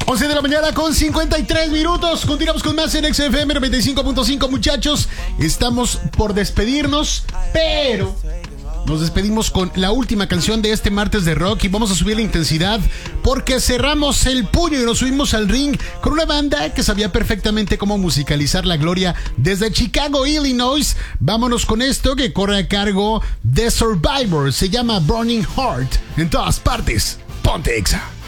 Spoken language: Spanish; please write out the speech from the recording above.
11 de la mañana con 53 minutos. Continuamos con más en XFM 95.5, muchachos. Estamos por despedirnos, pero nos despedimos con la última canción de este martes de rock y vamos a subir la intensidad porque cerramos el puño y nos subimos al ring con una banda que sabía perfectamente cómo musicalizar la gloria desde Chicago, Illinois. Vámonos con esto que corre a cargo de Survivor. Se llama Burning Heart. En todas partes, ponte Exa.